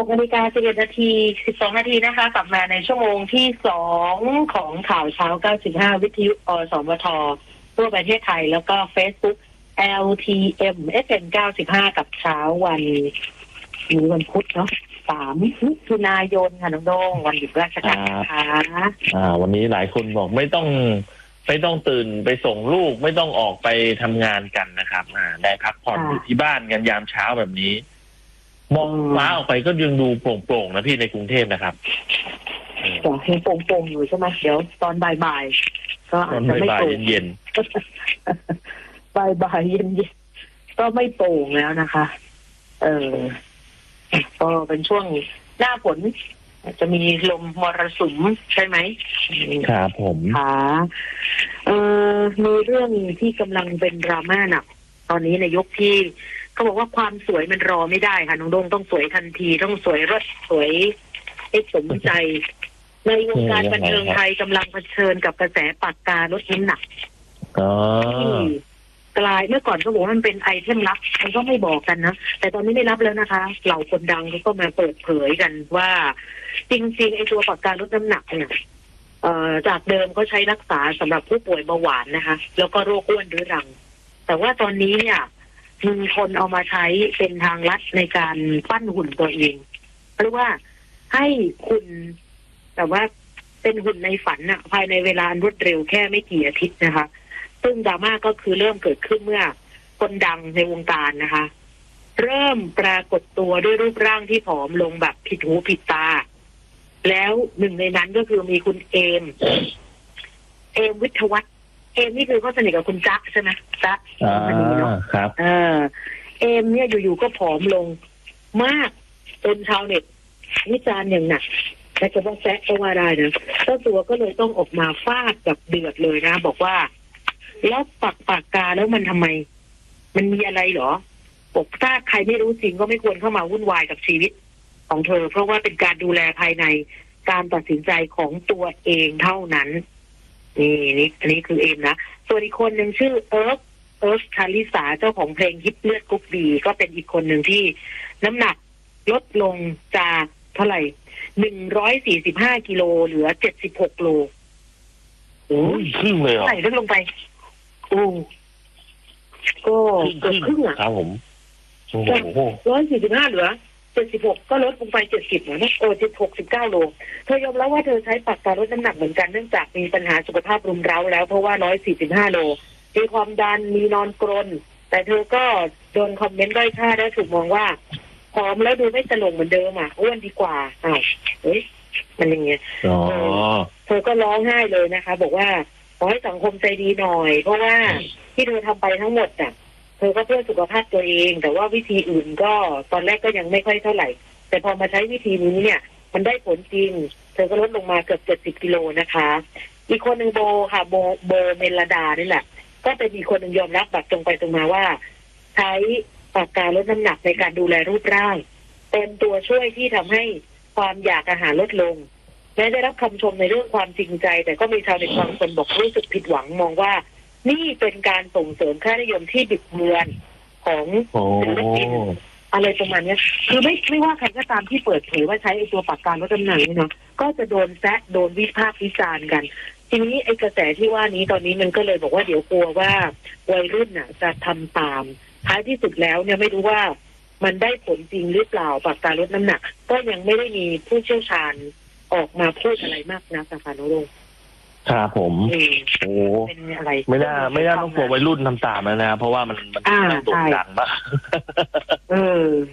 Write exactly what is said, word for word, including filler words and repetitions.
กนาฬิกาสิบเอ็ดนาทีสิบสองนาทีนะคะกลับมาในชั่วโมงที่สองของข่าวเช้าเก้าสิบห้าวิทยุอสมททั่วประเทศไทยแล้วก็ Facebook แอล ที เอ็ม เอฟ เอ็ม เก้าสิบห้ากับเช้าวันนี้วันพุธเนาะสามมิถุนายนค่ะน้องโดงวันหยุดราชการนะคะอ่าวันนี้หลายคนบอกไม่ต้องไม่ต้องตื่นไปส่งลูกไม่ต้องออกไปทำงานกันนะครับอ่าได้พักผ่อนอยู่ที่บ้านกันยามเช้าแบบนี้มองฟ้าออกไปก็ยังดูโปร่งๆนะพี่ในกรุงเทพนะครับจะเห็นโปร่งๆอยู่ใช่ไหมเดี๋ยวตอนบ่ายๆก็อาจจะไม่โปร่งเย็นๆบ่ายๆเย็นๆก็ไม่โปร่งแล้วนะคะ เออก็เป็นช่วงหน้าฝนจะมีลมมรสุมใช่ไหมครับผมค่ะเอ่อมีเรื่องที่กำลังเป็นดราม่าหนักตอนนี้ในยุคที่เขาบอกว่าความสวยมันรอไม่ได้ค่ะน้องโดงต้องสวยทันทีต้องสวยรสสวยให้สมใจในวงการบันเทิงไทยกำลังเผชิญกับกระแสปากกาลดน้ำหนักที่กลายเมื่อก่อนเขาบอกว่ามันเป็นไอเทมลับมันก็ไม่บอกกันนะแต่ตอนนี้ไม่รับแล้วนะคะเหล่าคนดังเขาก็มาเปิดเผยกันว่าจริงๆไอตัวปากกาลดน้ำหนักเนี่ยเอ่อจากเดิมเขาใช้รักษาสำหรับผู้ป่วยเบาหวานนะคะแล้วก็โรคอ้วนเรื้อรังแต่ว่าตอนนี้เนี่ยมีคนเอามาใช้เป็นทางลัดในการปั้นหุ่นตัวเองเรียกว่าให้คุณแต่ว่าเป็นหุ่นในฝันน่ะภายในเวลารวดเร็วแค่ไม่กี่อาทิตย์นะคะซึ่งดราม่าก็คือเริ่มเกิดขึ้นเมื่อคนดังในวงการนะคะเริ่มปรากฏตัวด้วยรูปร่างที่ผอมลงแบบผิดหูผิดตาแล้วหนึ่งในนั้นก็คือมีคุณเอมเอมวิทยวัฒน์เอมนี่คือเขาสนิทกับคุณจ๊ะใช่ไหมจ๊ะอันนี้เนาะครับเออเอมเนี่ยอยู่ๆก็ผอมลงมากจนชาวเน็ตวิจารณ์อย่างหนักแต่จะว่าแซะก็ว่าได้นะเจ้าตัวก็เลยต้องออกมาฟาดแบบเดือดเลยนะบอกว่าแล้วปักปากกาแล้วมันทำไมมันมีอะไรเหรอปกถ้าใครไม่รู้จริงก็ไม่ควรเข้ามาวุ่นวายกับชีวิตของเธอเพราะว่าเป็นการดูแลภายในการตัดสินใจของตัวเองเท่านั้นนี่นี่อันนี้คือเอมนะส่วนอีกคนหนึ่งชื่อเอิร์กเอิร์กชาลิสาเจ้าของเพลงฮิปเลือดกรุ๊ปบีก็เป็นอีกคนหนึ่งที่น้ำหนักลดลงจากเท่าไหร่หนึ่งร้อยสี่สิบห้ากิโลเหลือเจ็ดสิบหกโลโอ้ยครึ่งเลยเหรอใส่ลดลงไปโอ้ก็เกือบครึ่งอ่ะครับผมโอ้โหร้อยสี่สิบห้าเหลือเจ็ดสิบหกก็ลดลงไปเจ็ดสิบนะโอ้เจ็ดหกสิบเก้าโลเธอยอมรับว่าเธอใช้ปากกาลดน้ำหนักเหมือนกันเนื่องจากมีปัญหาสุขภาพรุมเร้าแล้วเพราะว่าร้อยสี่สิบห้าโลมีความดันมีนอนกรนแต่เธอก็โดนคอมเมนต์ด้อยค่าและถูกมองว่าผอมแล้วดูไม่ตลกเหมือนเดิมอ่ะอ้วนดีกว่าอ้าวเฮ้ยมันอย่างเงี้ยเธอก็ร้องไห้เลยนะคะบอกว่าขอให้สังคมใจดีหน่อยเพราะว่าที่เธอทำไปทั้งหมดอ่ะเธอก็เพื่อสุขภาพตัวเองแต่ว่าวิธีอื่นก็ตอนแรกก็ยังไม่ค่อยเท่าไหร่แต่พอมาใช้วิธีนี้เนี่ยมันได้ผลจริงเธอก็ลดลงมาเกือบเจ็ดสิบกิโลนะคะอีกคนหนึ่งโบค่ะโบโบเมลดานี่แหละก็เป็นอีกคนหนึ่งยอมรับแบบตรงไปตรงมาว่าใช้ปากกาลดน้ำหนักในการดูแลรูปร่างเป็นตัวช่วยที่ทำให้ความอยากอาหารลดลงแม้ได้รับคำชมในเรื่องความจริงใจแต่ก็มีชาวเน็ตบางคนบอกรู้สึกผิดหวังมองว่านี่เป็นการส่งเสริมค่านิยมที่บิดเบือนของศิลปินอะไรประมาณนี้คือไม่ไม่ว่าใครก็ตามที่เปิดเผยว่าใช้ไอ้ตัวปากกาลดน้ำหนักนี่เนาะก็จะโดนแซะโดนวิพากษ์วิจารณ์กันทีนี้ไอ้กระแสที่ว่านี้ตอนนี้มันก็เลยบอกว่าเดี๋ยวกลัวว่าวัยรุ่นน่ะจะทำตามท้ายที่สุดแล้วเนี่ยไม่รู้ว่ามันได้ผลจริงหรือเปล่าปากกาลดน้ำหนักก็ยังไม่ได้มีผู้เชี่ยวชาญออกมาพูดอะไรมากนะนะคะน้องลงครับผมโอ้ไม่น่าไม่น่าต้องกลัววัยรุ่นทำตามนะเพราะว่ามันมันโด่งดังมากเออ